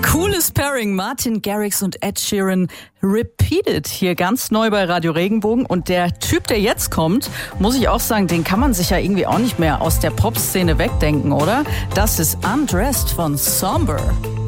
Cooles Pairing, Martin Garrix und Ed Sheeran repeated hier ganz neu bei Radio Regenbogen. Und der Typ, der jetzt kommt, muss ich auch sagen, den kann man sich ja irgendwie auch nicht mehr aus der Pop-Szene wegdenken, oder? Das ist Undressed von Somber.